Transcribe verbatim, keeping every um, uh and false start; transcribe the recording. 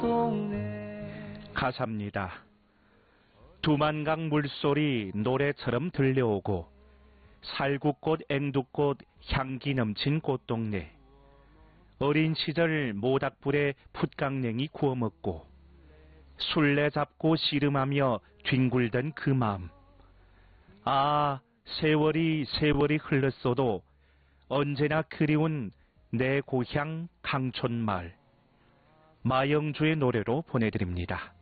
가사입니다. 두만강 물소리 노래처럼 들려오고 살구꽃 앵두꽃 향기 넘친 꽃동네. 어린 시절 모닥불에 풋강냉이 구워먹고 술래 잡고 씨름하며 뒹굴던 그 마음. 아, 세월이 세월이 흘렀어도 언제나 그리운 내 고향 강촌마을. 마영주의 노래로 보내드립니다.